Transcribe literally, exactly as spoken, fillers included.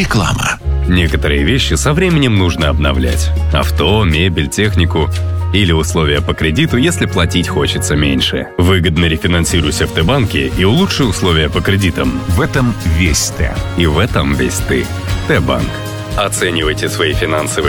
Реклама. Некоторые вещи со временем нужно обновлять. Авто, мебель, технику. Или условия по кредиту, если платить хочется меньше. Выгодно рефинансируйся в Т-банке и улучши условия по кредитам. В этом весь Т. И в этом весь ты. Т-банк. Оценивайте свои финансовые